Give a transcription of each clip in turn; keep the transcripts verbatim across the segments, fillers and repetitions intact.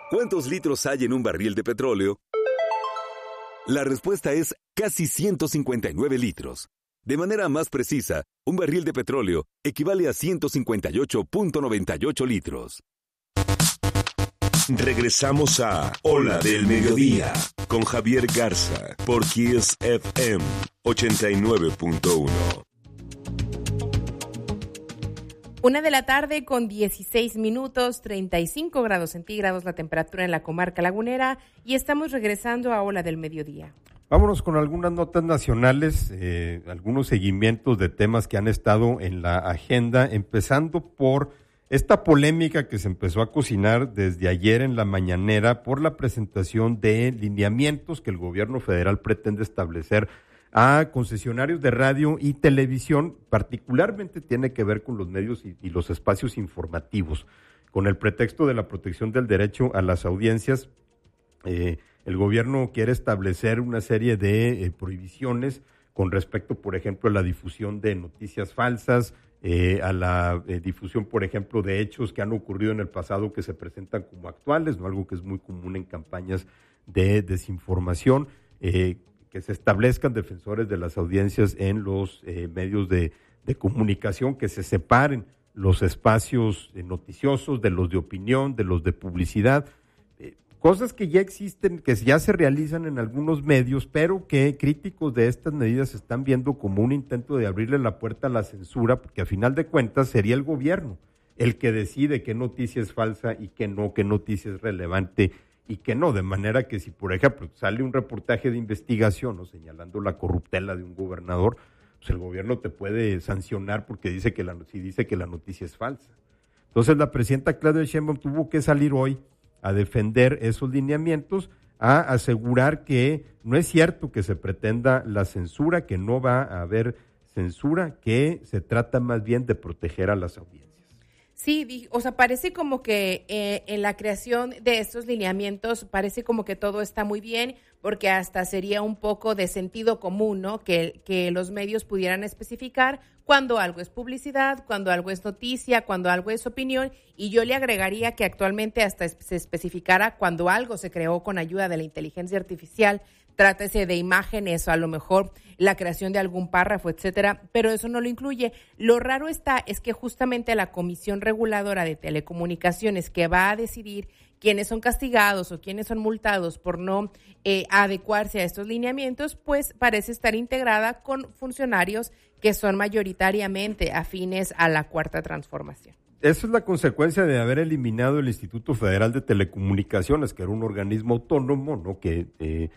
¿Cuántos litros hay en un barril de petróleo? La respuesta es casi ciento cincuenta y nueve litros. De manera más precisa, un barril de petróleo equivale a ciento cincuenta y ocho punto noventa y ocho litros. Regresamos a Ola del Mediodía con Javier Garza por Kiss F M ochenta y nueve punto uno. Una de la tarde con dieciséis minutos, treinta y cinco grados centígrados la temperatura en la comarca lagunera, y estamos regresando a Ola del Mediodía. Vámonos con algunas notas nacionales, eh, algunos seguimientos de temas que han estado en la agenda, empezando por esta polémica que se empezó a cocinar desde ayer en la mañanera por la presentación de lineamientos que el gobierno federal pretende establecer a concesionarios de radio y televisión, particularmente tiene que ver con los medios y, y los espacios informativos. Con el pretexto de la protección del derecho a las audiencias, eh, el gobierno quiere establecer una serie de eh, prohibiciones con respecto, por ejemplo, a la difusión de noticias falsas, eh, a la eh, difusión, por ejemplo, de hechos que han ocurrido en el pasado que se presentan como actuales, ¿no? Algo que es muy común en campañas de desinformación, eh, que se establezcan defensores de las audiencias en los eh, medios de, de comunicación, que se separen los espacios eh, noticiosos de los de opinión, de los de publicidad, eh, cosas que ya existen, que ya se realizan en algunos medios, pero que críticos de estas medidas están viendo como un intento de abrirle la puerta a la censura, porque a final de cuentas sería el gobierno el que decide qué noticia es falsa y qué no, qué noticia es relevante y que no, de manera que si, por ejemplo, sale un reportaje de investigación, ¿no?, señalando la corruptela de un gobernador, pues el gobierno te puede sancionar porque dice que la, si dice que la noticia es falsa. Entonces la presidenta Claudia Sheinbaum tuvo que salir hoy a defender esos lineamientos, a asegurar que no es cierto que se pretenda la censura, que no va a haber censura, que se trata más bien de proteger a las audiencias. Sí, o sea, parece como que eh, en la creación de estos lineamientos parece como que todo está muy bien, porque hasta sería un poco de sentido común, ¿no? Que, que los medios pudieran especificar cuando algo es publicidad, cuando algo es noticia, cuando algo es opinión, y yo le agregaría que actualmente hasta se especificara cuando algo se creó con ayuda de la inteligencia artificial, trátese de imágenes o a lo mejor la creación de algún párrafo, etcétera, pero eso no lo incluye. Lo raro está es que justamente la Comisión Reguladora de Telecomunicaciones, que va a decidir quiénes son castigados o quiénes son multados por no eh, adecuarse a estos lineamientos, pues parece estar integrada con funcionarios que son mayoritariamente afines a la Cuarta Transformación. Esa es la consecuencia de haber eliminado el Instituto Federal de Telecomunicaciones, que era un organismo autónomo, ¿no?, que eh,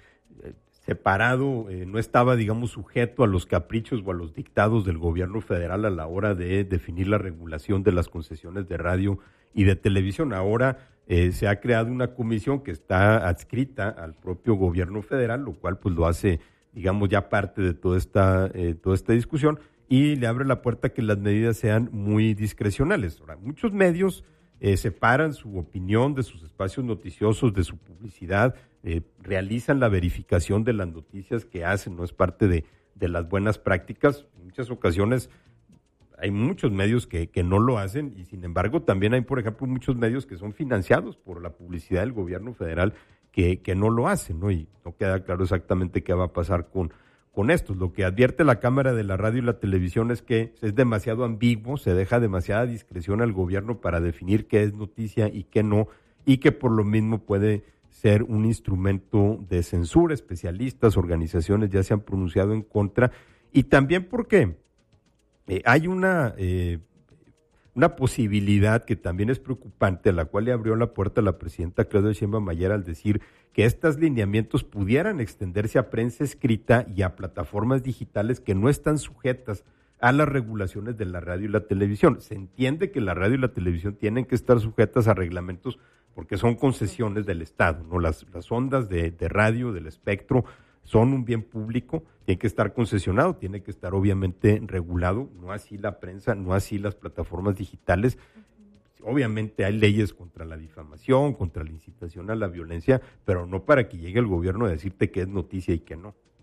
separado, eh, no estaba, digamos, sujeto a los caprichos o a los dictados del gobierno federal a la hora de definir la regulación de las concesiones de radio y de televisión. Ahora eh, se ha creado una comisión que está adscrita al propio gobierno federal, lo cual pues lo hace, digamos, ya parte de toda esta, eh, toda esta discusión, y le abre la puerta a que las medidas sean muy discrecionales. Ahora, muchos medios eh, separan su opinión de sus espacios noticiosos, de su publicidad, eh, realizan la verificación de las noticias que hacen, no es parte de, de las buenas prácticas. En muchas ocasiones hay muchos medios que, que no lo hacen, y sin embargo también hay, por ejemplo, muchos medios que son financiados por la publicidad del gobierno federal que, que no lo hacen, ¿no? Y no queda claro exactamente qué va a pasar con, con esto. Lo que advierte la Cámara de la Radio y la Televisión es que es demasiado ambiguo, se deja demasiada discreción al gobierno para definir qué es noticia y qué no, y que por lo mismo puede ser un instrumento de censura. Especialistas, organizaciones ya se han pronunciado en contra, y también porque eh, hay una, eh, una posibilidad que también es preocupante, a la cual le abrió la puerta la presidenta Claudia Sheinbaum ayer al decir que estos lineamientos pudieran extenderse a prensa escrita y a plataformas digitales que no están sujetas a las regulaciones de la radio y la televisión. Se entiende que la radio y la televisión tienen que estar sujetas a reglamentos porque son concesiones del Estado, ¿no? Las, las ondas de, de radio, del espectro, son un bien público, tiene que estar concesionado, tiene que estar obviamente regulado, no así la prensa, no así las plataformas digitales. Obviamente hay leyes contra la difamación, contra la incitación a la violencia, pero no para que llegue el gobierno a decirte qué es noticia y qué no.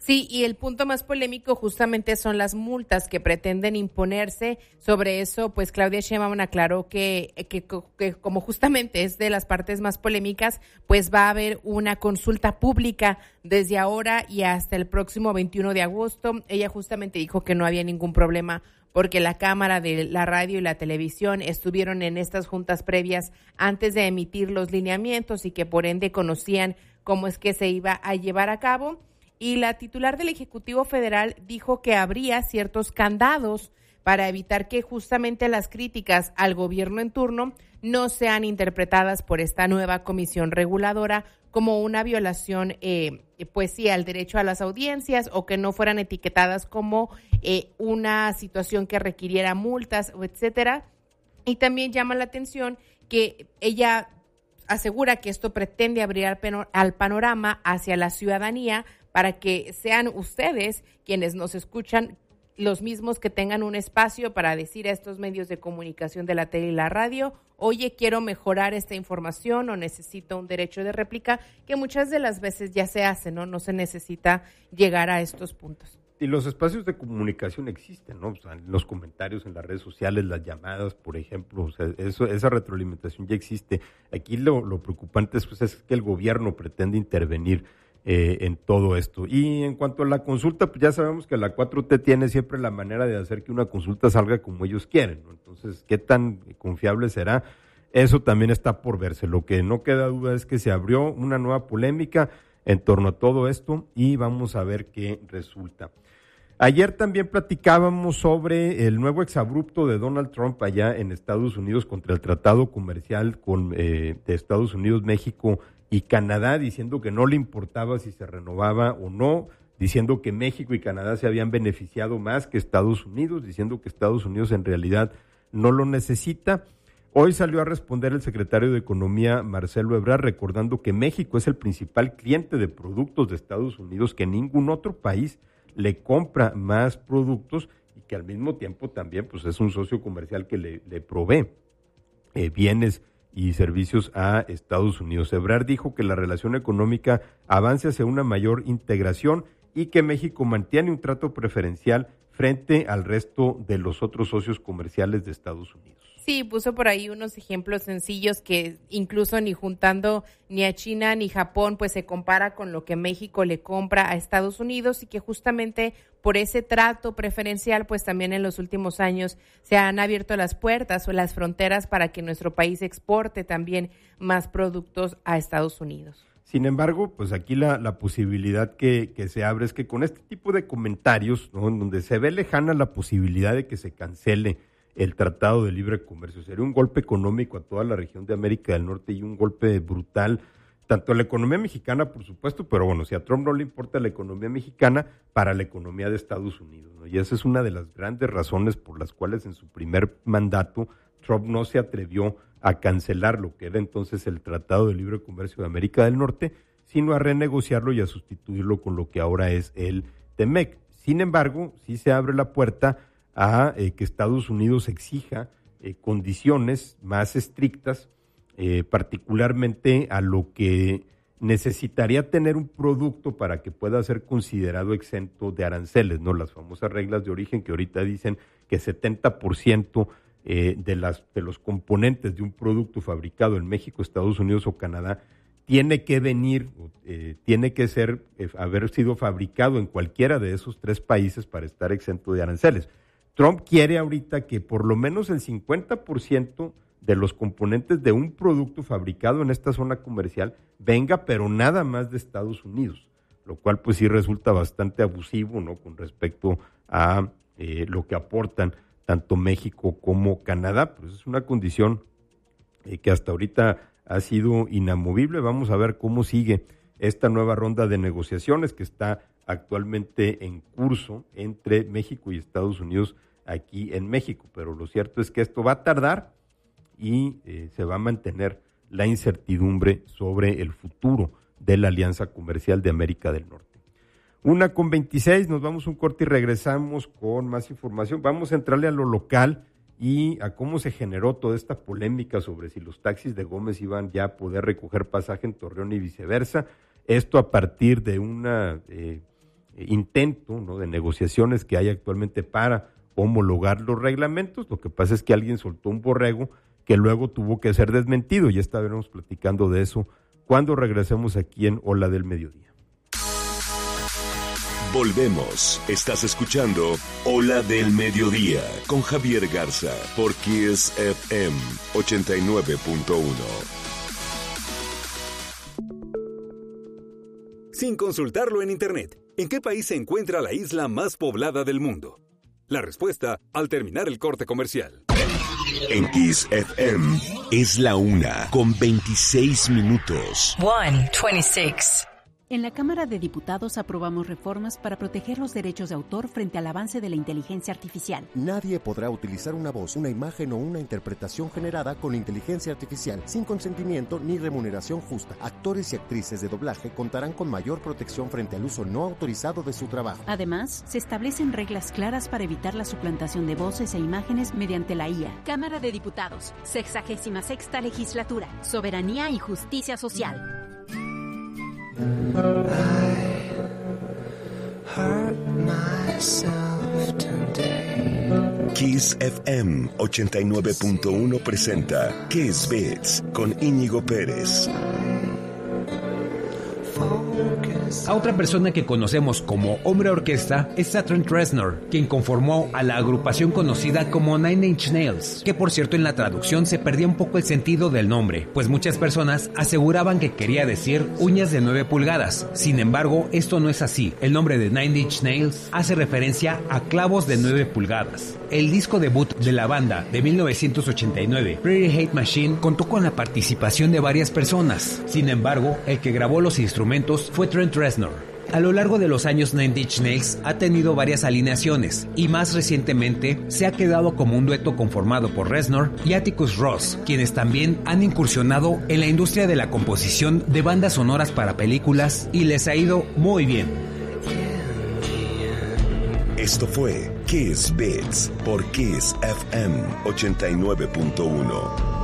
Sí, y el punto más polémico justamente son las multas que pretenden imponerse. Sobre eso, pues Claudia Sheinbaum aclaró que, que, que como justamente es de las partes más polémicas, pues va a haber una consulta pública desde ahora y hasta el próximo veintiuno de agosto. Ella justamente dijo que no había ningún problema porque la Cámara de la Radio y la Televisión estuvieron en estas juntas previas antes de emitir los lineamientos y que por ende conocían cómo es que se iba a llevar a cabo. Y la titular del Ejecutivo Federal dijo que habría ciertos candados para evitar que justamente las críticas al gobierno en turno no sean interpretadas por esta nueva comisión reguladora como una violación, eh, pues sí, al derecho a las audiencias o que no fueran etiquetadas como eh, una situación que requiriera multas, etcétera. Y también llama la atención que ella asegura que esto pretende abrir al, peno- al panorama hacia la ciudadanía para que sean ustedes quienes nos escuchan los mismos que tengan un espacio para decir a estos medios de comunicación de la tele y la radio, oye, quiero mejorar esta información o necesito un derecho de réplica, que muchas de las veces ya se hace, ¿no? No se necesita llegar a estos puntos. Y los espacios de comunicación existen, ¿no? O sea, los comentarios en las redes sociales, las llamadas, por ejemplo, o sea, eso, esa retroalimentación ya existe. Aquí lo, lo preocupante es, pues, es que el gobierno pretende intervenir Eh, en todo esto. Y en cuanto a la consulta, pues ya sabemos que la cuatro T tiene siempre la manera de hacer que una consulta salga como ellos quieren, ¿no? Entonces, ¿qué tan confiable será? Eso también está por verse. Lo que no queda duda es que se abrió una nueva polémica en torno a todo esto y vamos a ver qué resulta. Ayer también platicábamos sobre el nuevo exabrupto de Donald Trump allá en Estados Unidos contra el tratado comercial con eh, de Estados Unidos, México y Canadá, diciendo que no le importaba si se renovaba o no, diciendo que México y Canadá se habían beneficiado más que Estados Unidos, diciendo que Estados Unidos en realidad no lo necesita. Hoy salió a responder el secretario de Economía, Marcelo Ebrard, recordando que México es el principal cliente de productos de Estados Unidos, que ningún otro país le compra más productos y que al mismo tiempo también pues es un socio comercial que le, le provee eh, bienes y servicios a Estados Unidos. Ebrard dijo que la relación económica avance hacia una mayor integración y que México mantiene un trato preferencial frente al resto de los otros socios comerciales de Estados Unidos. Sí, puso por ahí unos ejemplos sencillos que incluso ni juntando ni a China ni Japón, pues se compara con lo que México le compra a Estados Unidos y que justamente por ese trato preferencial, pues también en los últimos años se han abierto las puertas o las fronteras para que nuestro país exporte también más productos a Estados Unidos. Sin embargo, pues aquí la, la posibilidad que, que se abre es que con este tipo de comentarios, ¿no?, en donde se ve lejana la posibilidad de que se cancele el Tratado de Libre Comercio, sería un golpe económico a toda la región de América del Norte y un golpe brutal, tanto a la economía mexicana, por supuesto, pero bueno, si a Trump no le importa la economía mexicana, para la economía de Estados Unidos, ¿no? Y esa es una de las grandes razones por las cuales en su primer mandato Trump no se atrevió a cancelar lo que era entonces el Tratado de Libre Comercio de América del Norte, sino a renegociarlo y a sustituirlo con lo que ahora es el T M E C. Sin embargo, sí se abre la puerta a eh, que Estados Unidos exija eh, condiciones más estrictas, eh, particularmente a lo que necesitaría tener un producto para que pueda ser considerado exento de aranceles, ¿no? Las famosas reglas de origen que ahorita dicen que setenta por ciento eh, de, las, de los componentes de un producto fabricado en México, Estados Unidos o Canadá tiene que venir, eh, tiene que ser, eh, haber sido fabricado en cualquiera de esos tres países para estar exento de aranceles. Trump quiere ahorita que por lo menos el cincuenta por ciento de los componentes de un producto fabricado en esta zona comercial venga, pero nada más de Estados Unidos, lo cual pues sí resulta bastante abusivo, ¿no?, con respecto a eh, lo que aportan tanto México como Canadá. Pues es una condición eh, que hasta ahorita ha sido inamovible. Vamos a ver cómo sigue esta nueva ronda de negociaciones que está actualmente en curso entre México y Estados Unidos aquí en México, pero lo cierto es que esto va a tardar y eh, se va a mantener la incertidumbre sobre el futuro de la Alianza Comercial de América del Norte. Una con veintiséis, nos vamos un corte y regresamos con más información. Vamos a entrarle a lo local y a cómo se generó toda esta polémica sobre si los taxis de Gómez iban ya a poder recoger pasaje en Torreón y viceversa. Esto a partir de una eh, eh, intento, ¿no?, de negociaciones que hay actualmente para homologar los reglamentos. Lo que pasa es que alguien soltó un borrego que luego tuvo que ser desmentido. Ya estaremos platicando de eso cuando regresemos aquí en Ola del Mediodía. Volvemos. Estás escuchando Ola del Mediodía con Javier Garza por Kiss F M ochenta y nueve punto uno. Sin consultarlo en Internet, ¿en qué país se encuentra la isla más poblada del mundo? La respuesta al terminar el corte comercial. En Kiss F M es la una con veintiséis minutos. one twenty-six. En la Cámara de Diputados aprobamos reformas para proteger los derechos de autor frente al avance de la inteligencia artificial. Nadie podrá utilizar una voz, una imagen o una interpretación generada con inteligencia artificial sin consentimiento ni remuneración justa. Actores y actrices de doblaje contarán con mayor protección frente al uso no autorizado de su trabajo. Además, se establecen reglas claras para evitar la suplantación de voces e imágenes mediante la I A. Cámara de Diputados, sexagésima sexta legislatura, soberanía y justicia social. I hurt myself today. Kiss F M ochenta y nueve punto uno presenta Kiss Beats con Íñigo Pérez. A otra persona que conocemos como hombre orquesta es a Trent Reznor, quien conformó a la agrupación conocida como Nine Inch Nails, que por cierto en la traducción se perdía un poco el sentido del nombre, pues muchas personas aseguraban que quería decir uñas de nueve pulgadas. Sin embargo, esto no es así. El nombre de Nine Inch Nails hace referencia a clavos de nueve pulgadas. El disco debut de la banda de mil novecientos ochenta y nueve, Pretty Hate Machine, contó con la participación de varias personas. Sin embargo, el que grabó los instrumentos fue Trent Reznor. A lo largo de los años, Nine Inch Nails ha tenido varias alineaciones y más recientemente se ha quedado como un dueto conformado por Reznor y Atticus Ross, quienes también han incursionado en la industria de la composición de bandas sonoras para películas y les ha ido muy bien. Esto fue Kiss Beats por Kiss F M ochenta y nueve punto uno.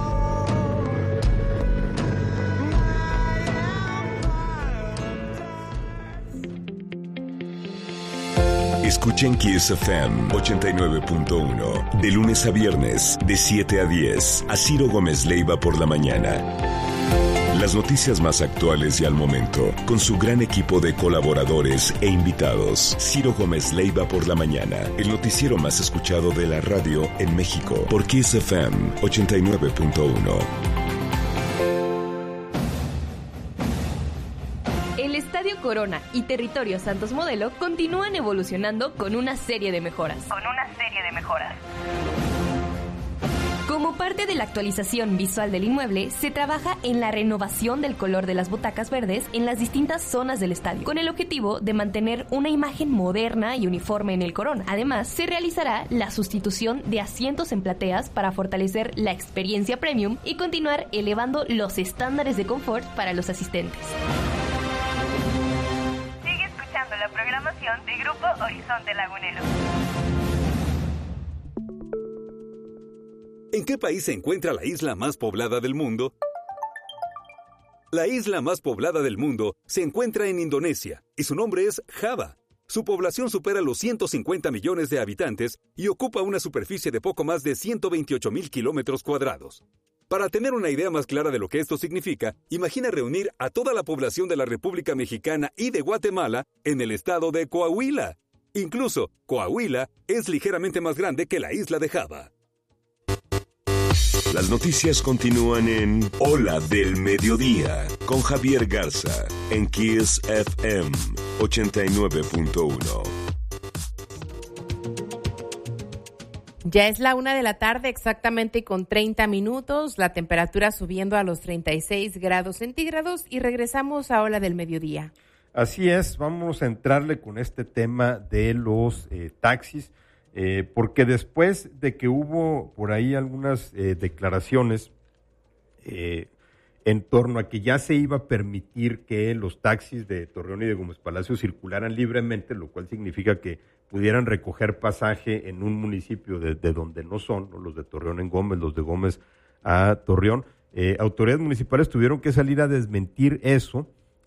Escuchen Kiss F M ochenta y nueve punto uno de lunes a viernes de siete a diez a Ciro Gómez Leiva por la mañana. Las noticias más actuales y al momento con su gran equipo de colaboradores e invitados. Ciro Gómez Leiva por la mañana, el noticiero más escuchado de la radio en México por Kiss F M ochenta y nueve punto uno. Estadio Corona y Territorio Santos Modelo continúan evolucionando con una serie de mejoras. Con una serie de mejoras. Como parte de la actualización visual del inmueble, se trabaja en la renovación del color de las butacas verdes en las distintas zonas del estadio, con el objetivo de mantener una imagen moderna y uniforme en el Corona. Además, se realizará la sustitución de asientos en plateas para fortalecer la experiencia premium y continuar elevando los estándares de confort para los asistentes. La programación de Grupo Horizonte Lagunero. ¿En qué país se encuentra la isla más poblada del mundo? La isla más poblada del mundo se encuentra en Indonesia y su nombre es Java. Su población supera los ciento cincuenta millones de habitantes y ocupa una superficie de poco más de ciento veintiocho mil kilómetros cuadrados. Para tener una idea más clara de lo que esto significa, imagina reunir a toda la población de la República Mexicana y de Guatemala en el estado de Coahuila. Incluso, Coahuila es ligeramente más grande que la isla de Java. Las noticias continúan en Ola del Mediodía con Javier Garza en Kiss F M ochenta y nueve punto uno. Ya es la una de la tarde exactamente con treinta minutos, la temperatura subiendo a los treinta y seis grados centígrados y regresamos a Ola del Mediodía. Así es, vamos a entrarle con este tema de los eh, taxis, eh, porque después de que hubo por ahí algunas eh, declaraciones eh, en torno a que ya se iba a permitir que los taxis de Torreón y de Gómez Palacio circularan libremente, lo cual significa que pudieran recoger pasaje en un municipio de, de donde no son, ¿no? Los de Torreón en Gómez, los de Gómez a Torreón. Eh, autoridades municipales tuvieron que salir a desmentir eso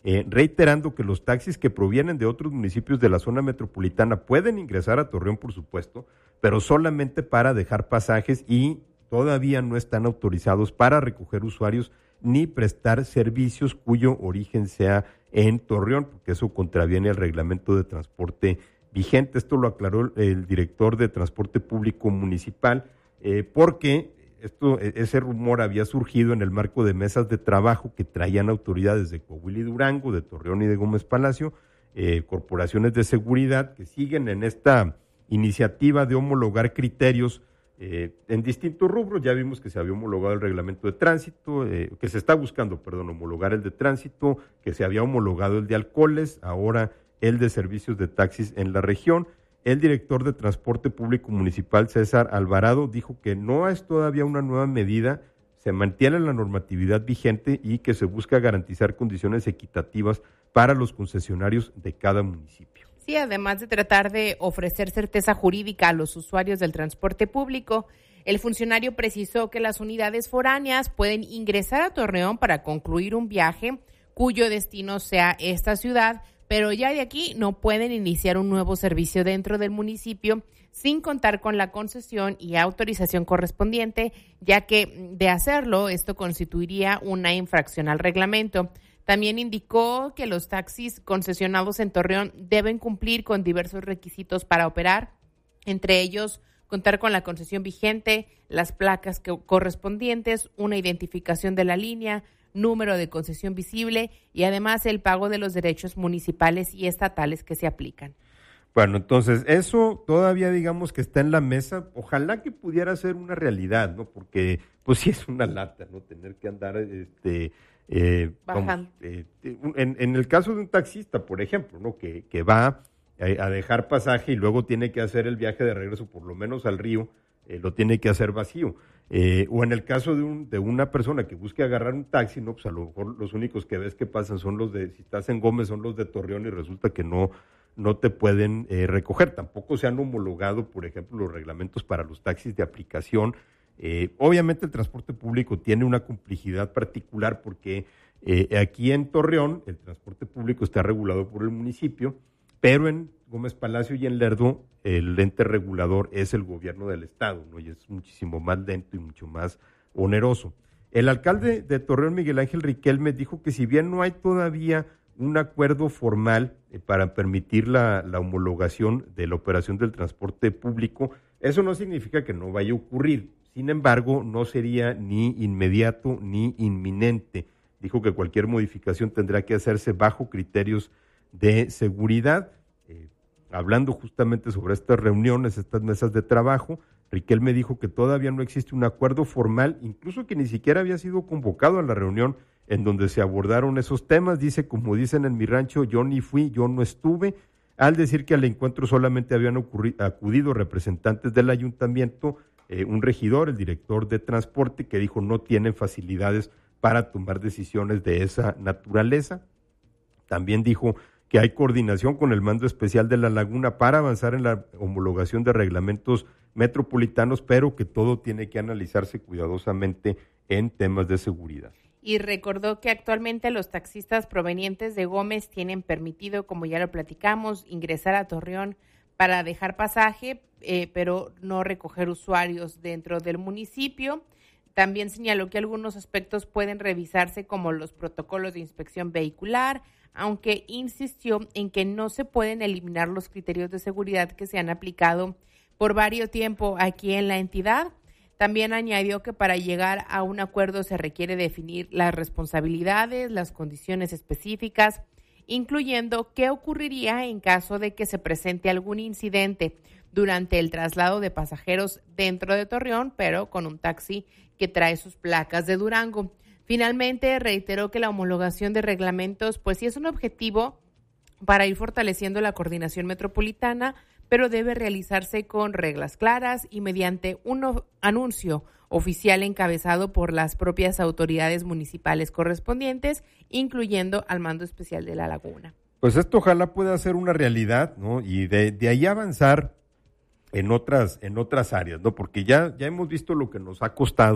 eh, reiterando que los taxis que provienen de otros municipios de la zona metropolitana pueden ingresar a Torreón, por supuesto, pero solamente para dejar pasajes y todavía no están autorizados para recoger usuarios ni prestar servicios cuyo origen sea en Torreón, porque eso contraviene el reglamento de transporte vigente. Esto lo aclaró el director de Transporte Público Municipal, eh, porque esto, ese rumor había surgido en el marco de mesas de trabajo que traían autoridades de Coahuila y Durango, de Torreón y de Gómez Palacio, eh, corporaciones de seguridad que siguen en esta iniciativa de homologar criterios eh, en distintos rubros. Ya vimos que se había homologado el reglamento de tránsito, eh, que se está buscando, perdón, homologar el de tránsito, que se había homologado el de alcoholes, ahora el de servicios de taxis en la región. El director de Transporte Público Municipal, César Alvarado, dijo que no es todavía una nueva medida, se mantiene la normatividad vigente y que se busca garantizar condiciones equitativas para los concesionarios de cada municipio. Sí, además de tratar de ofrecer certeza jurídica a los usuarios del transporte público, el funcionario precisó que las unidades foráneas pueden ingresar a Torreón para concluir un viaje cuyo destino sea esta ciudad, pero ya de aquí no pueden iniciar un nuevo servicio dentro del municipio sin contar con la concesión y autorización correspondiente, ya que de hacerlo, esto constituiría una infracción al reglamento. También indicó que los taxis concesionados en Torreón deben cumplir con diversos requisitos para operar, entre ellos contar con la concesión vigente, las placas que correspondientes, una identificación de la línea, número de concesión visible y además el pago de los derechos municipales y estatales que se aplican. Bueno, entonces eso todavía digamos que está en la mesa. Ojalá que pudiera ser una realidad, ¿no? Porque pues sí es una lata, ¿no? Tener que andar este eh, bajando. Como, eh, en, en el caso de un taxista, por ejemplo, ¿no? Que, que va a, a dejar pasaje y luego tiene que hacer el viaje de regreso, por lo menos al río, eh, lo tiene que hacer vacío. Eh, o en el caso de, un, de una persona que busque agarrar un taxi, no, pues a lo mejor los únicos que ves que pasan son los de, si estás en Gómez, son los de Torreón y resulta que no, no te pueden eh, recoger. Tampoco se han homologado, por ejemplo, los reglamentos para los taxis de aplicación. Eh, obviamente el transporte público tiene una complejidad particular porque eh, aquí en Torreón el transporte público está regulado por el municipio, pero en Gómez Palacio y en Lerdo el ente regulador es el gobierno del estado, ¿no? Y es muchísimo más lento y mucho más oneroso. El alcalde de Torreón, Miguel Ángel Riquelme, dijo que si bien no hay todavía un acuerdo formal eh, para permitir la, la homologación de la operación del transporte público, eso no significa que no vaya a ocurrir. Sin embargo, no sería ni inmediato ni inminente. Dijo que cualquier modificación tendrá que hacerse bajo criterios de seguridad. Eh, hablando justamente sobre estas reuniones, estas mesas de trabajo, Riquelme dijo que todavía no existe un acuerdo formal, incluso que ni siquiera había sido convocado a la reunión en donde se abordaron esos temas. Dice, como dicen en mi rancho, yo ni fui, yo no estuve, al decir que al encuentro solamente habían ocurri- acudido representantes del ayuntamiento, eh, un regidor, el director de transporte, que dijo no tienen facilidades para tomar decisiones de esa naturaleza. También dijo que hay coordinación con el mando especial de La Laguna para avanzar en la homologación de reglamentos metropolitanos, pero que todo tiene que analizarse cuidadosamente en temas de seguridad. Y recordó que actualmente los taxistas provenientes de Gómez tienen permitido, como ya lo platicamos, ingresar a Torreón para dejar pasaje, eh, pero no recoger usuarios dentro del municipio. También señaló que algunos aspectos pueden revisarse, como los protocolos de inspección vehicular, aunque insistió en que no se pueden eliminar los criterios de seguridad que se han aplicado por varios tiempo aquí en la entidad. También añadió que para llegar a un acuerdo se requiere definir las responsabilidades, las condiciones específicas, incluyendo qué ocurriría en caso de que se presente algún incidente durante el traslado de pasajeros dentro de Torreón, pero con un taxi que trae sus placas de Durango. Finalmente, reiteró que la homologación de reglamentos, pues sí es un objetivo para ir fortaleciendo la coordinación metropolitana, pero debe realizarse con reglas claras y mediante un anuncio oficial encabezado por las propias autoridades municipales correspondientes, incluyendo al mando especial de La Laguna. Pues esto ojalá pueda ser una realidad, ¿no? Y de, de ahí avanzar en otras, en otras áreas, ¿no? Porque ya, ya hemos visto lo que nos ha costado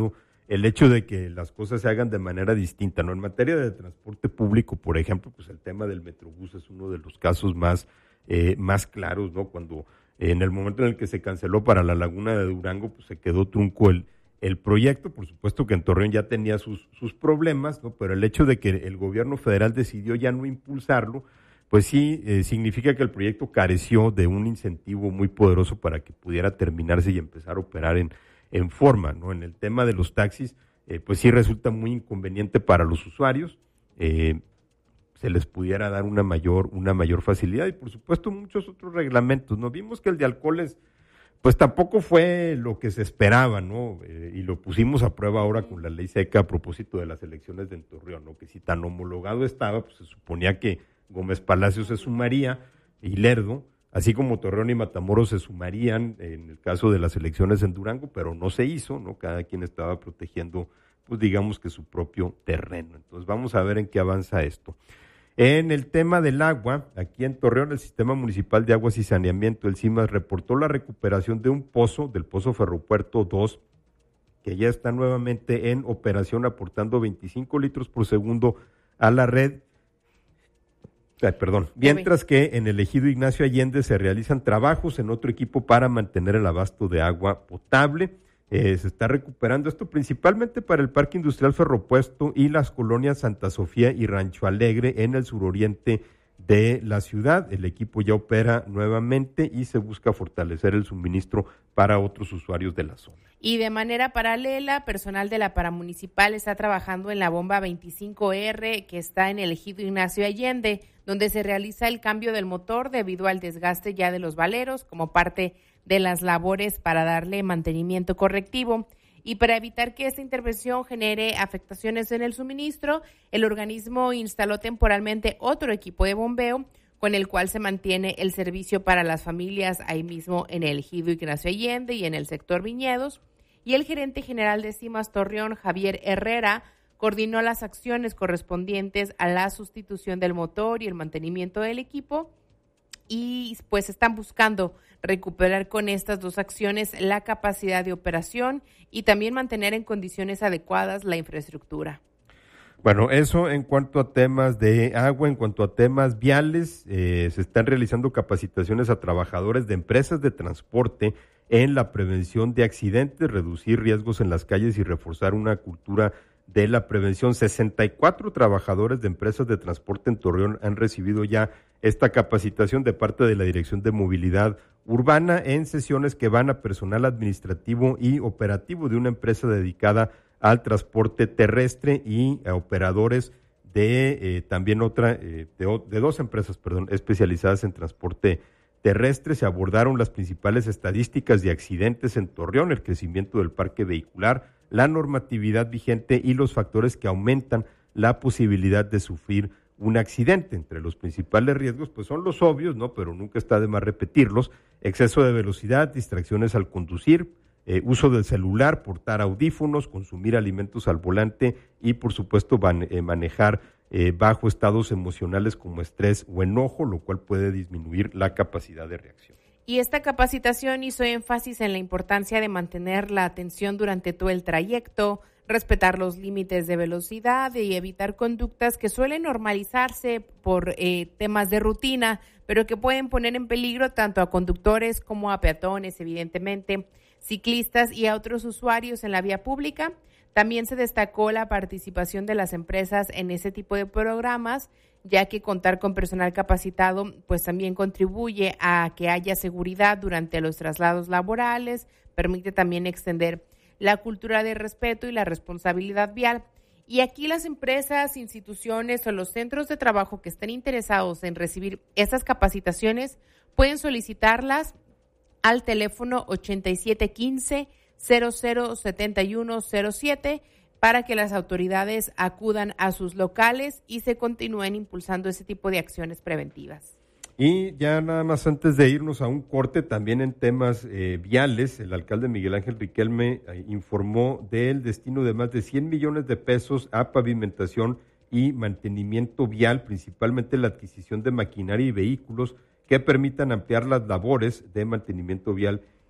el hecho de que las cosas se hagan de manera distinta, ¿no? En materia de transporte público, por ejemplo, pues el tema del Metrobús es uno de los casos más, eh, más claros, ¿no? Cuando eh, en el momento en el que se canceló para la Laguna de Durango, pues se quedó trunco el, el proyecto. Por supuesto que en Torreón ya tenía sus, sus problemas, ¿no? Pero el hecho de que el gobierno federal decidió ya no impulsarlo, pues sí eh, significa que el proyecto careció de un incentivo muy poderoso para que pudiera terminarse y empezar a operar en en forma, ¿no? En el tema de los taxis, eh, pues sí resulta muy inconveniente para los usuarios, eh, se les pudiera dar una mayor, una mayor facilidad y por supuesto muchos otros reglamentos, ¿no? Vimos que el de alcoholes, pues tampoco fue lo que se esperaba, ¿no? Eh, y lo pusimos a prueba ahora con la ley seca a propósito de las elecciones de Torreón, ¿no? Que si tan homologado estaba, pues se suponía que Gómez Palacio se sumaría y Lerdo, así como Torreón y Matamoros se sumarían en el caso de las elecciones en Durango, pero no se hizo, ¿no? Cada quien estaba protegiendo, pues digamos que su propio terreno. Entonces vamos a ver en qué avanza esto. En el tema del agua, aquí en Torreón, el Sistema Municipal de Aguas y Saneamiento, el CIMAS, reportó la recuperación de un pozo, del Pozo Ferropuerto dos, que ya está nuevamente en operación, aportando veinticinco litros por segundo a la red. Ay, perdón, mientras que en el ejido Ignacio Allende se realizan trabajos en otro equipo para mantener el abasto de agua potable. Eh, se está recuperando esto principalmente para el Parque Industrial Ferropuerto y las colonias Santa Sofía y Rancho Alegre en el suroriente de la ciudad. El equipo ya opera nuevamente y se busca fortalecer el suministro para otros usuarios de la zona. Y de manera paralela, personal de la paramunicipal está trabajando en la bomba veinticinco erre que está en el ejido Ignacio Allende, donde se realiza el cambio del motor debido al desgaste ya de los valeros como parte de las labores para darle mantenimiento correctivo. Y para evitar que esta intervención genere afectaciones en el suministro, el organismo instaló temporalmente otro equipo de bombeo con el cual se mantiene el servicio para las familias ahí mismo en el ejido Ignacio Allende y en el sector Viñedos. Y el gerente general de CIMAS Torreón, Javier Herrera, coordinó las acciones correspondientes a la sustitución del motor y el mantenimiento del equipo y pues están buscando recuperar con estas dos acciones la capacidad de operación y también mantener en condiciones adecuadas la infraestructura. Bueno, eso en cuanto a temas de agua, en cuanto a temas viales, eh, se están realizando capacitaciones a trabajadores de empresas de transporte en la prevención de accidentes, reducir riesgos en las calles y reforzar una cultura de la prevención. sesenta y cuatro trabajadores de empresas de transporte en Torreón han recibido ya esta capacitación de parte de la Dirección de Movilidad Urbana en sesiones que van a personal administrativo y operativo de una empresa dedicada al transporte terrestre y a operadores de eh, también otra, eh, de, de dos empresas, perdón, especializadas en transporte terrestre. Se abordaron las principales estadísticas de accidentes en Torreón, el crecimiento del parque vehicular, la normatividad vigente y los factores que aumentan la posibilidad de sufrir un accidente. Entre los principales riesgos, pues son los obvios, ¿no? Pero nunca está de más repetirlos: exceso de velocidad, distracciones al conducir, eh, uso del celular, portar audífonos, consumir alimentos al volante y, por supuesto, van, eh, manejar eh, bajo estados emocionales como estrés o enojo, lo cual puede disminuir la capacidad de reacción. Y esta capacitación hizo énfasis en la importancia de mantener la atención durante todo el trayecto, respetar los límites de velocidad y evitar conductas que suelen normalizarse por eh, temas de rutina, pero que pueden poner en peligro tanto a conductores como a peatones, evidentemente, ciclistas y a otros usuarios en la vía pública. También se destacó la participación de las empresas en ese tipo de programas, ya que contar con personal capacitado pues también contribuye a que haya seguridad durante los traslados laborales, permite también extender la cultura de respeto y la responsabilidad vial. Y aquí las empresas, instituciones o los centros de trabajo que estén interesados en recibir estas capacitaciones pueden solicitarlas al teléfono ochenta y siete quince, cero cero setenta y uno cero siete para que las autoridades acudan a sus locales y se continúen impulsando ese tipo de acciones preventivas. Y ya nada más antes de irnos a un corte, también en temas eh, viales, el alcalde Miguel Ángel Riquelme eh, informó del destino de más de cien millones de pesos a pavimentación y mantenimiento vial, principalmente la adquisición de maquinaria y vehículos que permitan ampliar las labores de mantenimiento vial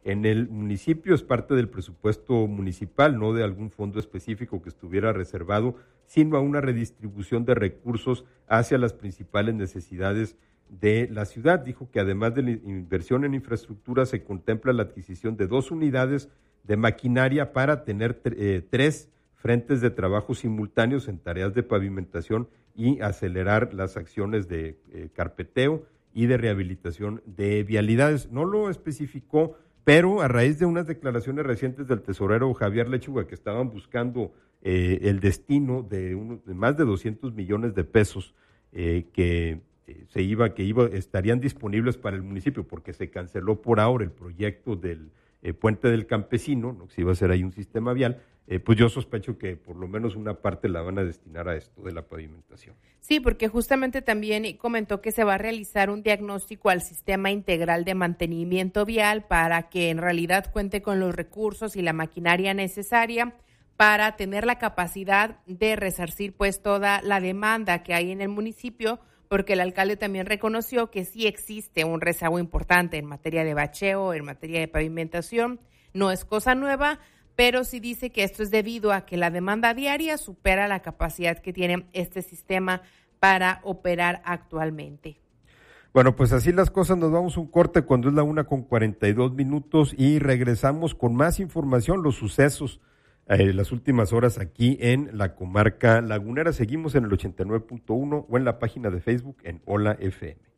en el municipio. Es parte del presupuesto municipal, no de algún fondo específico que estuviera reservado, sino a una redistribución de recursos hacia las principales necesidades de la ciudad. Dijo que además de la inversión en infraestructura se contempla la adquisición de dos unidades de maquinaria para tener eh, tres frentes de trabajo simultáneos en tareas de pavimentación y acelerar las acciones de eh, carpeteo y de rehabilitación de vialidades. No lo especificó, pero a raíz de unas declaraciones recientes del tesorero Javier Lechuga, que estaban buscando eh, el destino de, uno, de más de doscientos millones de pesos eh, que eh, se iba, que iba, estarían disponibles para el municipio, porque se canceló por ahora el proyecto del eh, Puente del Campesino, ¿no? Que se iba a hacer ahí un sistema vial. Eh, pues yo sospecho que por lo menos una parte la van a destinar a esto de la pavimentación. Sí, porque justamente también comentó que se va a realizar un diagnóstico al sistema integral de mantenimiento vial para que en realidad cuente con los recursos y la maquinaria necesaria para tener la capacidad de resarcir pues toda la demanda que hay en el municipio, porque el alcalde también reconoció que sí existe un rezago importante en materia de bacheo, en materia de pavimentación. No es cosa nueva, pero sí dice que esto es debido a que la demanda diaria supera la capacidad que tiene este sistema para operar actualmente. Bueno, pues así las cosas, nos vamos a un corte cuando es la una con cuarenta y dos minutos y regresamos con más información, los sucesos eh, las últimas horas aquí en la comarca lagunera. Seguimos en el ochenta y nueve punto uno o en la página de Facebook en Hola F M.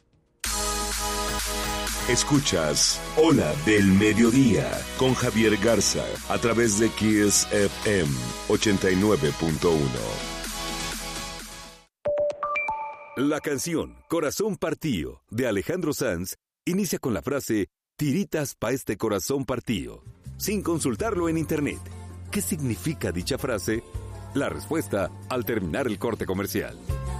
Escuchas Hola del Mediodía con Javier Garza a través de Kiss F M ochenta y nueve punto uno. La canción Corazón Partío de Alejandro Sanz inicia con la frase "tiritas pa' este corazón partío", sin consultarlo en internet. ¿Qué significa dicha frase? La respuesta al terminar el corte comercial.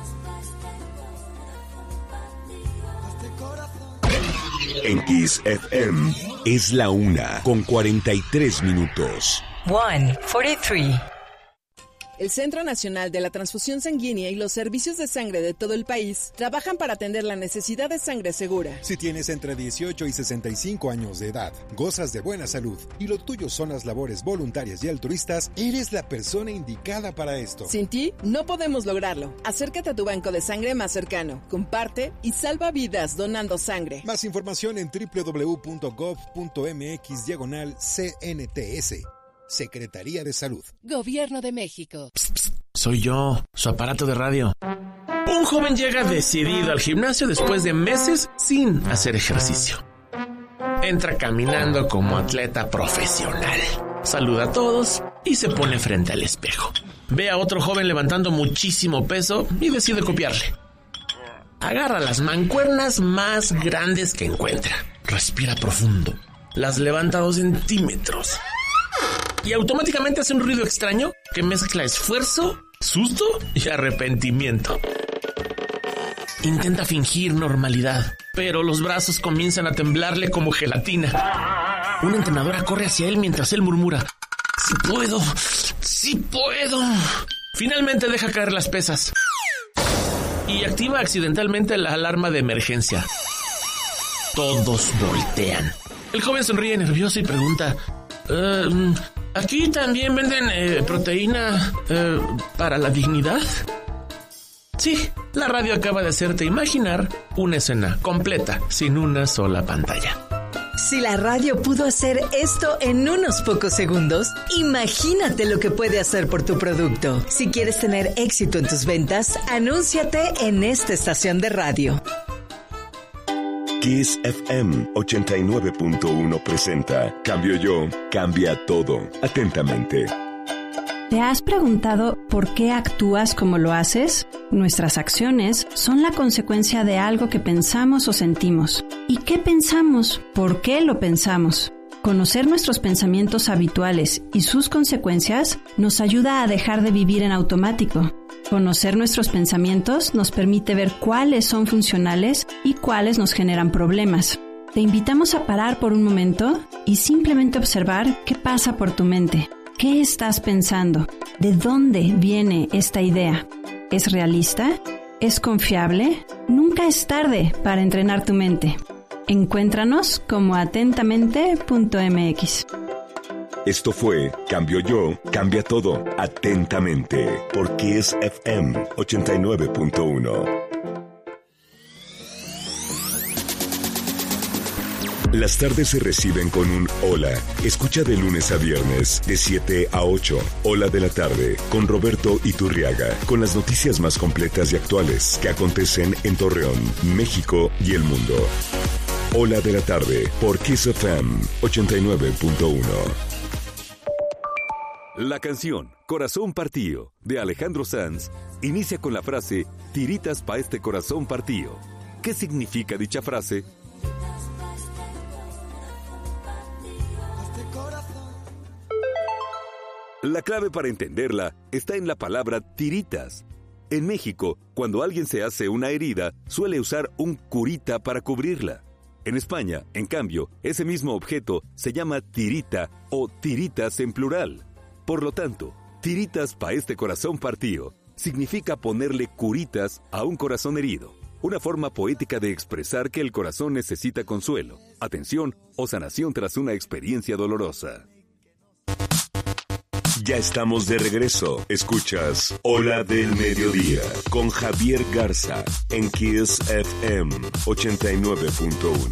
En Kiss F M es la una con cuarenta y tres minutos. one forty-three. El Centro Nacional de la Transfusión Sanguínea y los servicios de sangre de todo el país trabajan para atender la necesidad de sangre segura. Si tienes entre dieciocho y sesenta y cinco años de edad, gozas de buena salud y lo tuyo son las labores voluntarias y altruistas, eres la persona indicada para esto. Sin ti, no podemos lograrlo. Acércate a tu banco de sangre más cercano, comparte y salva vidas donando sangre. Más información en doble u doble u doble u punto gov punto m x diagonal C N T S. Secretaría de Salud. Gobierno de México. Psst, psst, soy yo, su aparato de radio. Un joven llega decidido al gimnasio después de meses sin hacer ejercicio. Entra caminando como atleta profesional. Saluda a todos y se pone frente al espejo. Ve a otro joven levantando muchísimo peso y decide copiarle. Agarra las mancuernas más grandes que encuentra. Respira profundo. Las levanta dos centímetros. Y automáticamente hace un ruido extraño que mezcla esfuerzo, susto y arrepentimiento. Intenta fingir normalidad, pero los brazos comienzan a temblarle como gelatina. Una entrenadora corre hacia él mientras él murmura: ¡sí puedo! ¡sí puedo! Finalmente deja caer las pesas y activa accidentalmente la alarma de emergencia. Todos voltean. El joven sonríe nervioso y pregunta: Uh, ¿aquí también venden eh, proteína eh, para la dignidad? Sí, la radio acaba de hacerte imaginar una escena completa, sin una sola pantalla. Si la radio pudo hacer esto en unos pocos segundos, imagínate lo que puede hacer por tu producto. Si quieres tener éxito en tus ventas, anúnciate en esta estación de radio. Kiss F M ochenta y nueve punto uno presenta Cambio Yo, cambia todo. Atentamente. ¿Te has preguntado por qué actúas como lo haces? Nuestras acciones son la consecuencia de algo que pensamos o sentimos. ¿Y qué pensamos? ¿Por qué lo pensamos? Conocer nuestros pensamientos habituales y sus consecuencias nos ayuda a dejar de vivir en automático. Conocer nuestros pensamientos nos permite ver cuáles son funcionales y cuáles nos generan problemas. Te invitamos a parar por un momento y simplemente observar qué pasa por tu mente. ¿Qué estás pensando? ¿De dónde viene esta idea? ¿Es realista? ¿Es confiable? Nunca es tarde para entrenar tu mente. Encuéntranos como atentamente punto m x. Esto fue Cambio Yo, Cambia Todo, Atentamente, por Kiss F M ochenta y nueve punto uno. Las tardes se reciben con un hola. Escucha de lunes a viernes, de siete a ocho. Hola de la tarde, con Roberto Iturriaga, con las noticias más completas y actuales que acontecen en Torreón, México y el mundo. Hola de la tarde, por Kiss F M ochenta y nueve punto uno. La canción Corazón Partido de Alejandro Sanz inicia con la frase "Tiritas pa' este corazón partido". ¿Qué significa dicha frase? La clave para entenderla está en la palabra tiritas. En México, cuando alguien se hace una herida, suele usar un curita para cubrirla. En España, en cambio, ese mismo objeto se llama tirita o tiritas en plural. Por lo tanto, tiritas pa' este corazón partido significa ponerle curitas a un corazón herido. Una forma poética de expresar que el corazón necesita consuelo, atención o sanación tras una experiencia dolorosa. Ya estamos de regreso. Escuchas Hola del Mediodía con Javier Garza en Kiss F M ochenta y nueve punto uno.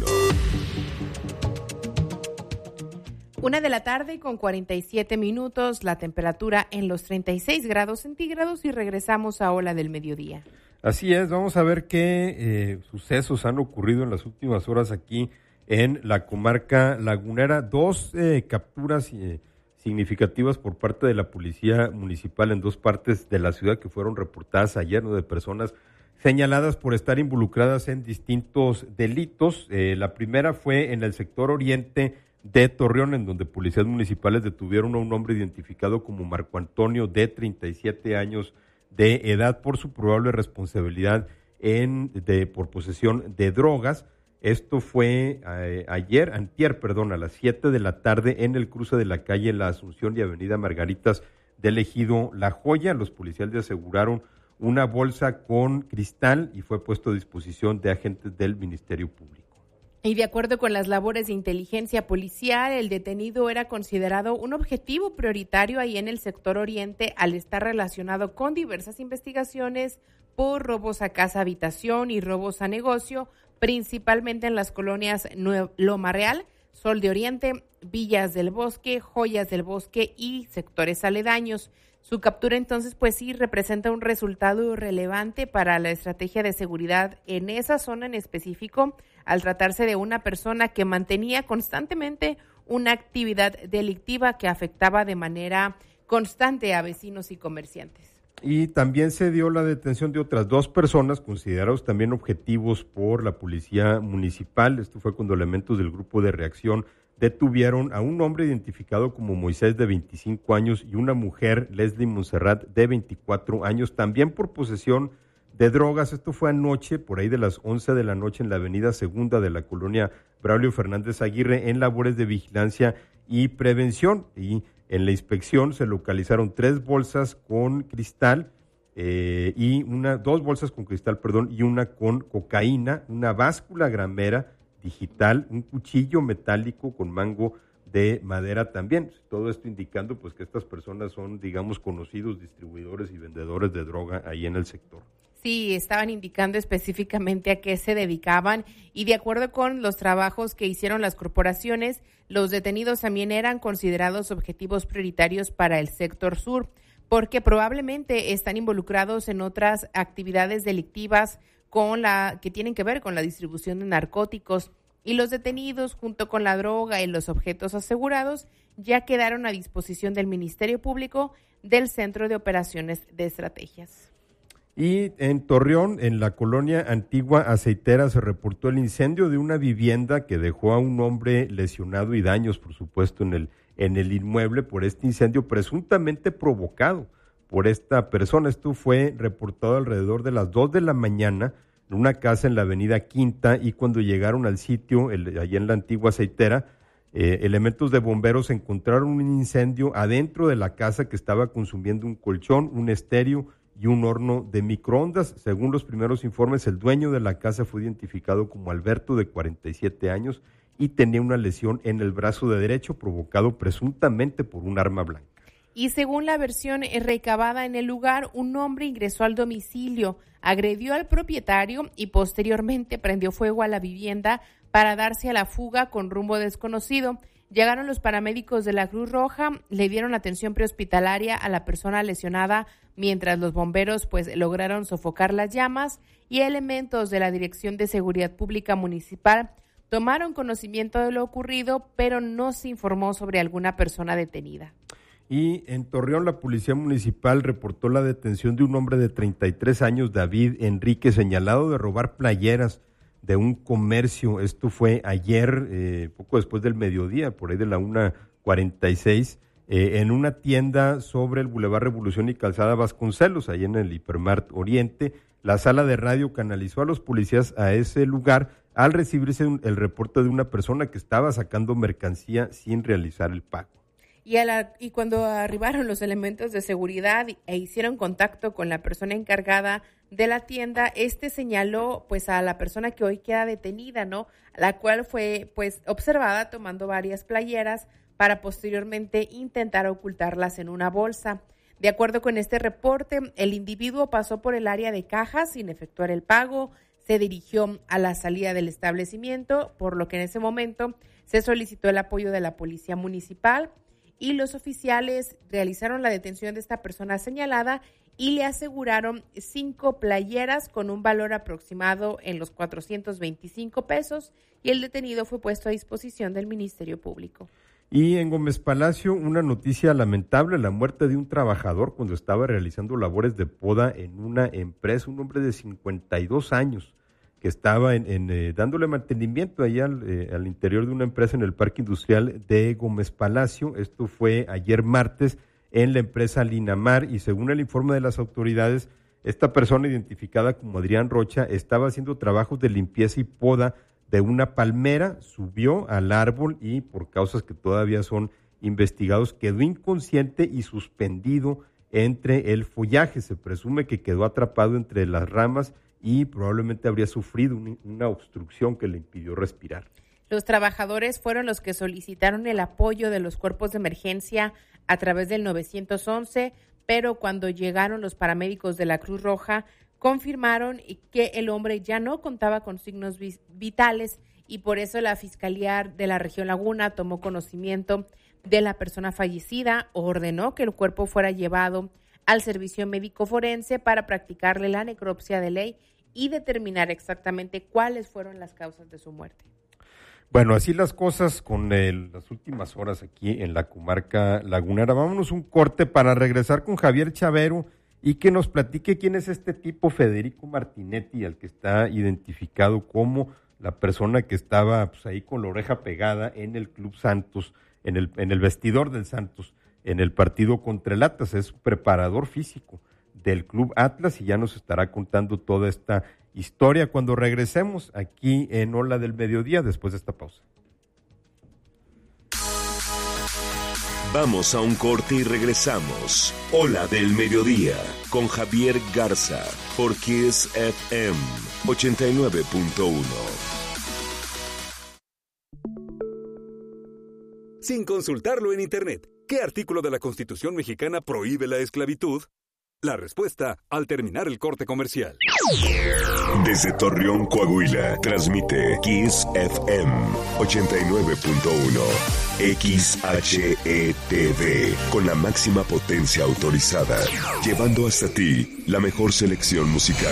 Una de la tarde con cuarenta y siete minutos, la temperatura en los treinta y seis grados centígrados y regresamos a Hola del Mediodía. Así es, vamos a ver qué eh, sucesos han ocurrido en las últimas horas aquí en la comarca lagunera. Dos eh, capturas eh, significativas por parte de la policía municipal en dos partes de la ciudad que fueron reportadas ayer, ¿no?, de personas señaladas por estar involucradas en distintos delitos. Eh, la primera fue en el sector oriente de Torreón, en donde policías municipales detuvieron a un hombre identificado como Marco Antonio, de treinta y siete años de edad, por su probable responsabilidad en de por posesión de drogas. Esto fue eh, ayer, antier, perdón, a las siete de la tarde en el cruce de la calle La Asunción y avenida Margaritas del ejido La Joya. Los policías le aseguraron una bolsa con cristal y fue puesto a disposición de agentes del Ministerio Público. Y de acuerdo con las labores de inteligencia policial, el detenido era considerado un objetivo prioritario ahí en el sector oriente al estar relacionado con diversas investigaciones por robos a casa habitación y robos a negocio, principalmente en las colonias Nue- Loma Real, Sol de Oriente, Villas del Bosque, Joyas del Bosque y sectores aledaños. Su captura entonces pues sí representa un resultado relevante para la estrategia de seguridad en esa zona en específico, al tratarse de una persona que mantenía constantemente una actividad delictiva que afectaba de manera constante a vecinos y comerciantes. Y también se dio la detención de otras dos personas considerados también objetivos por la policía municipal. Esto fue cuando elementos del grupo de reacción detuvieron a un hombre identificado como Moisés, de veinticinco años, y una mujer, Leslie Monserrat, de veinticuatro años, también por posesión de drogas. Esto fue anoche, por ahí de las once de la noche, en la avenida Segunda de la colonia Braulio Fernández Aguirre, en labores de vigilancia y prevención. Y en la inspección se localizaron tres bolsas con cristal eh, y una, dos bolsas con cristal, perdón, y una con cocaína, una báscula gramera digital, un cuchillo metálico con mango de madera también. Todo esto indicando pues que estas personas son, digamos, conocidos distribuidores y vendedores de droga ahí en el sector. Sí, estaban indicando específicamente a qué se dedicaban y de acuerdo con los trabajos que hicieron las corporaciones, los detenidos también eran considerados objetivos prioritarios para el sector sur, porque probablemente están involucrados en otras actividades delictivas con la que tienen que ver con la distribución de narcóticos, y los detenidos junto con la droga y los objetos asegurados ya quedaron a disposición del Ministerio Público del Centro de Operaciones de Estrategias. Y en Torreón, en la colonia Antigua Aceitera, se reportó el incendio de una vivienda que dejó a un hombre lesionado y daños, por supuesto, en el, en el inmueble por este incendio presuntamente provocado por esta persona. Esto fue reportado alrededor de las dos de la mañana en una casa en la avenida Quinta, y cuando llegaron al sitio, el, allá en la Antigua Aceitera, eh, elementos de bomberos encontraron un incendio adentro de la casa que estaba consumiendo un colchón, un estéreo y un horno de microondas. Según los primeros informes, el dueño de la casa fue identificado como Alberto, de cuarenta y siete años, y tenía una lesión en el brazo de derecho provocado presuntamente por un arma blanca. Y según la versión recabada en el lugar, un hombre ingresó al domicilio, agredió al propietario y posteriormente prendió fuego a la vivienda para darse a la fuga con rumbo desconocido. Llegaron los paramédicos de la Cruz Roja, le dieron atención prehospitalaria a la persona lesionada, mientras los bomberos pues lograron sofocar las llamas, y elementos de la Dirección de Seguridad Pública Municipal tomaron conocimiento de lo ocurrido, pero no se informó sobre alguna persona detenida. Y en Torreón, la Policía Municipal reportó la detención de un hombre de treinta y tres años, David Enrique, señalado de robar playeras de un comercio. Esto fue ayer, eh, poco después del mediodía, por ahí de la una cuarenta y seis, eh, en una tienda sobre el Boulevard Revolución y Calzada Vasconcelos, ahí en el Hipermart Oriente. La sala de radio canalizó a los policías a ese lugar al recibirse un, el reporte de una persona que estaba sacando mercancía sin realizar el pago. Y, a la, y cuando arribaron los elementos de seguridad e hicieron contacto con la persona encargada de la tienda, este señaló pues a la persona que hoy queda detenida, ¿no? La cual fue pues observada tomando varias playeras para posteriormente intentar ocultarlas en una bolsa. De acuerdo con este reporte, el individuo pasó por el área de cajas sin efectuar el pago, se dirigió a la salida del establecimiento, por lo que en ese momento se solicitó el apoyo de la Policía Municipal, y los oficiales realizaron la detención de esta persona señalada y le aseguraron cinco playeras con un valor aproximado en los cuatrocientos veinticinco pesos, y el detenido fue puesto a disposición del Ministerio Público. Y en Gómez Palacio, una noticia lamentable: la muerte de un trabajador cuando estaba realizando labores de poda en una empresa, un hombre de cincuenta y dos años que estaba en, en, eh, dándole mantenimiento allá al, eh, al interior de una empresa en el Parque Industrial de Gómez Palacio. Esto fue ayer martes en la empresa Linamar, y según el informe de las autoridades, esta persona, identificada como Adrián Rocha, estaba haciendo trabajos de limpieza y poda de una palmera, subió al árbol y, por causas que todavía son investigados, quedó inconsciente y suspendido entre el follaje. Se presume que quedó atrapado entre las ramas y probablemente habría sufrido un, una obstrucción que le impidió respirar. Los trabajadores fueron los que solicitaron el apoyo de los cuerpos de emergencia a través del nueve once, pero cuando llegaron los paramédicos de la Cruz Roja, confirmaron que el hombre ya no contaba con signos vitales, y por eso la Fiscalía de la Región Laguna tomó conocimiento de la persona fallecida, ordenó que el cuerpo fuera llevado al servicio médico forense para practicarle la necropsia de ley y determinar exactamente cuáles fueron las causas de su muerte. Bueno, así las cosas con el, las últimas horas aquí en la comarca lagunera. Vámonos un corte para regresar con Javier Chavero y que nos platique quién es este tipo, Federico Martinetti, al que está identificado como la persona que estaba pues, ahí con la oreja pegada en el Club Santos, en el, en el vestidor del Santos, en el partido contra el Atlas. Es preparador físico del Club Atlas y ya nos estará contando toda esta historia cuando regresemos aquí en Ola del Mediodía, después de esta pausa. Vamos a un corte y regresamos. Ola del Mediodía con Javier Garza por Kiss F M ochenta y nueve punto uno. Sin consultarlo en Internet, ¿qué artículo de la Constitución mexicana prohíbe la esclavitud? La respuesta al terminar el corte comercial. Desde Torreón, Coahuila, transmite Kiss F M ochenta y nueve punto uno. X H E T V, con la máxima potencia autorizada, llevando hasta ti la mejor selección musical.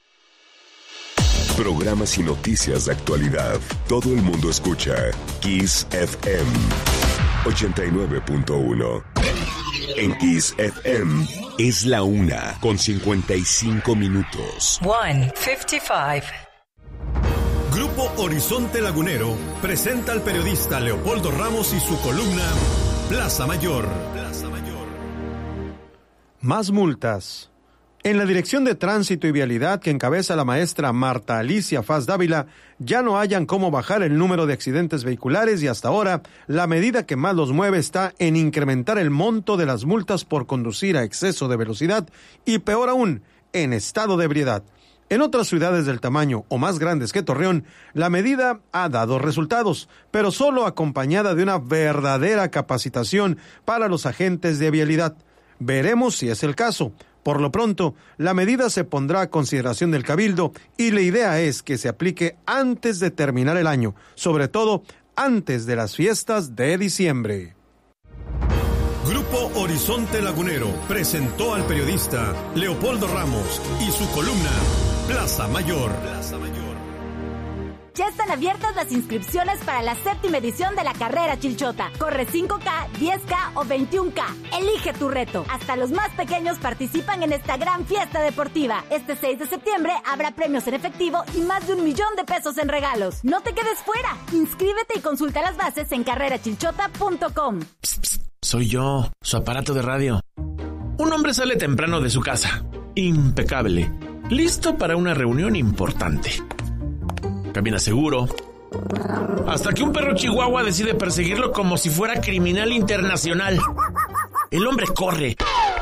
Programas y noticias de actualidad. Todo el mundo escucha Kiss F M ochenta y nueve punto uno. En Kiss F M es la una con cincuenta y cinco minutos. one fifty-five. Grupo Horizonte Lagunero presenta al periodista Leopoldo Ramos y su columna Plaza Mayor. Plaza Mayor. Más multas. En la Dirección de Tránsito y Vialidad que encabeza la maestra Marta Alicia Faz Dávila, ya no hayan cómo bajar el número de accidentes vehiculares y hasta ahora la medida que más los mueve está en incrementar el monto de las multas por conducir a exceso de velocidad y peor aún, en estado de ebriedad. En otras ciudades del tamaño o más grandes que Torreón, la medida ha dado resultados, pero solo acompañada de una verdadera capacitación para los agentes de vialidad. Veremos si es el caso. Por lo pronto, la medida se pondrá a consideración del Cabildo y la idea es que se aplique antes de terminar el año, sobre todo antes de las fiestas de diciembre. Grupo Horizonte Lagunero presentó al periodista Leopoldo Ramos y su columna Plaza Mayor. Plaza Mayor. Ya están abiertas las inscripciones para la séptima edición de la carrera Chilchota. Corre cinco K, diez K o veintiún K. Elige tu reto. Hasta los más pequeños participan en esta gran fiesta deportiva. Este seis de septiembre habrá premios en efectivo y más de un millón de pesos en regalos. No te quedes fuera. Inscríbete y consulta las bases en carrera chilchota punto com. Psst, psst, soy yo, su aparato de radio. Un hombre sale temprano de su casa, impecable, listo para una reunión importante. Camina seguro, hasta que un perro chihuahua decide perseguirlo como si fuera criminal internacional. El hombre corre,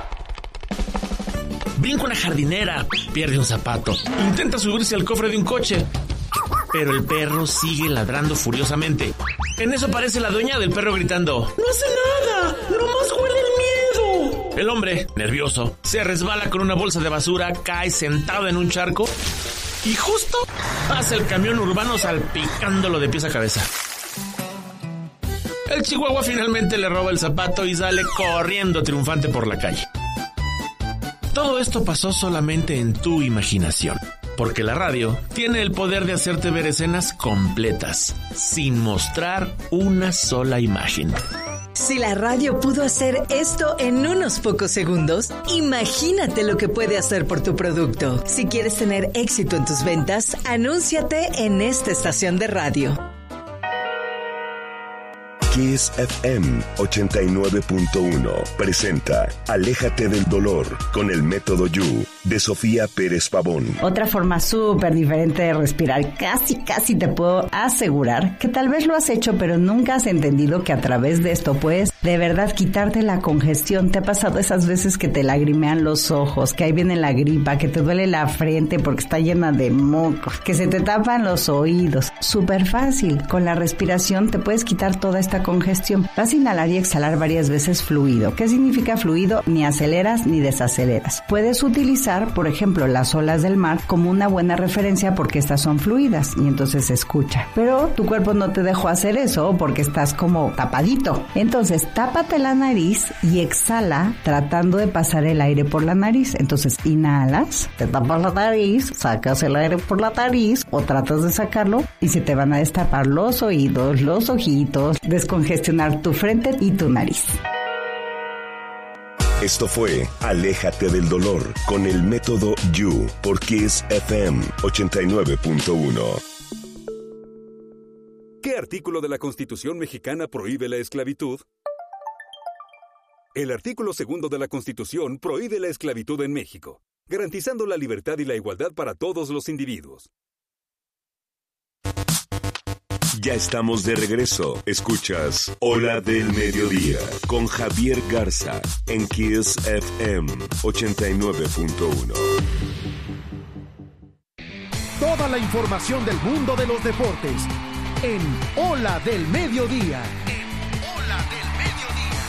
brinca una jardinera, pierde un zapato, intenta subirse al cofre de un coche, pero el perro sigue ladrando furiosamente. En eso aparece la dueña del perro gritando: ¡No hace nada! ¡Nomás huele el miedo! El hombre, nervioso, se resbala con una bolsa de basura, cae sentado en un charco y justo pasa el camión urbano salpicándolo de pies a cabeza. El chihuahua finalmente le roba el zapato y sale corriendo triunfante por la calle. Todo esto pasó solamente en tu imaginación, porque la radio tiene el poder de hacerte ver escenas completas, sin mostrar una sola imagen. Si la radio pudo hacer esto en unos pocos segundos, imagínate lo que puede hacer por tu producto. Si quieres tener éxito en tus ventas, anúnciate en esta estación de radio. Kiss F M ochenta y nueve punto uno presenta Aléjate del dolor con el método You de Sofía Pérez Pavón. Otra forma súper diferente de respirar, casi casi te puedo asegurar que tal vez lo has hecho pero nunca has entendido que a través de esto puedes de verdad quitarte la congestión. ¿Te ha pasado esas veces que te lagrimean los ojos, que ahí viene la gripa, que te duele la frente porque está llena de mocos, que se te tapan los oídos? Súper fácil, con la respiración te puedes quitar toda esta congestión. Vas a inhalar y exhalar varias veces fluido. ¿Qué significa fluido? Ni aceleras ni desaceleras. Puedes utilizar, por ejemplo, las olas del mar como una buena referencia porque estas son fluidas y entonces se escucha. Pero tu cuerpo no te dejó hacer eso porque estás como tapadito. Entonces, tápate la nariz y exhala tratando de pasar el aire por la nariz. Entonces, inhalas, te tapas la nariz, sacas el aire por la nariz o tratas de sacarlo y se te van a destapar los oídos, los ojitos, descongestionar tu frente y tu nariz. Esto fue Aléjate del dolor con el método You por Kiss F M ochenta y nueve punto uno. ¿Qué artículo de la Constitución mexicana prohíbe la esclavitud? El artículo segundo de la Constitución prohíbe la esclavitud en México, garantizando la libertad y la igualdad para todos los individuos. Ya estamos de regreso. Escuchas Hora del Mediodía con Javier Garza en Kiss F M ochenta y nueve punto uno. Toda la información del mundo de los deportes en Hora del Mediodía. En Hora del Mediodía.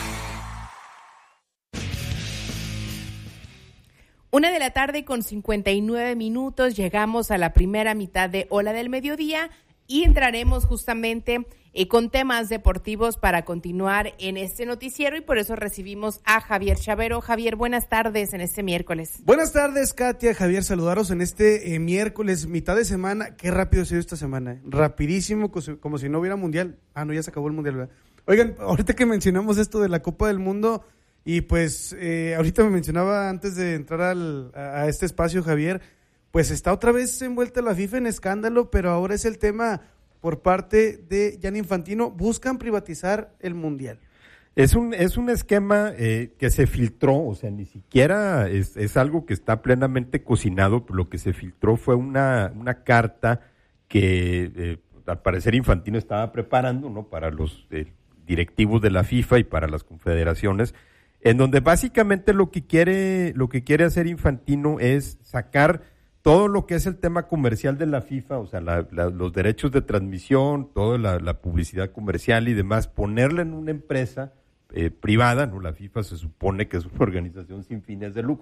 Una de la tarde con cincuenta y nueve minutos. Llegamos a la primera mitad de Hora del Mediodía. Y entraremos justamente eh, con temas deportivos para continuar en este noticiero y por eso recibimos a Javier Chavero. Javier, buenas tardes en este miércoles. Buenas tardes, Katia, Javier, saludaros en este eh, miércoles, mitad de semana. Qué rápido se dio esta semana, eh. rapidísimo, como si no hubiera mundial. Ah, no, ya se acabó el mundial, ¿verdad? Oigan, ahorita que mencionamos esto de la Copa del Mundo y pues eh, ahorita me mencionaba antes de entrar al, a, a este espacio, Javier, pues está otra vez envuelta la FIFA en escándalo, pero ahora es el tema por parte de Gianni Infantino, buscan privatizar el Mundial. Es un, es un esquema eh, que se filtró, o sea, ni siquiera es, es algo que está plenamente cocinado, pero lo que se filtró fue una, una carta que eh, al parecer Infantino estaba preparando, ¿no?, para los eh, directivos de la FIFA y para las confederaciones, en donde básicamente lo que quiere, lo que quiere hacer Infantino es sacar todo lo que es el tema comercial de la FIFA, o sea, la, la, los derechos de transmisión, toda la, la publicidad comercial y demás, ponerla en una empresa Eh, privada, ¿no? La FIFA se supone que es una organización sin fines de lucro.